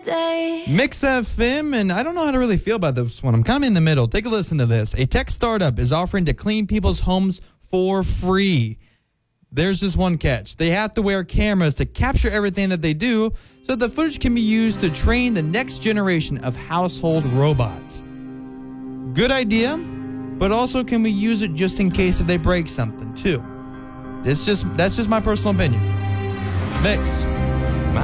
Mix FM, and I don't know how to really feel about this one. I'm kind of in the middle. Take a listen to this. A tech startup is offering to clean people's homes for free. There's just one catch. They have to wear cameras to capture everything that they do so that the footage can be used to train the next generation of household robots. Good idea, but also can we use it just in case if they break something too? That's just my personal opinion. It's Mix.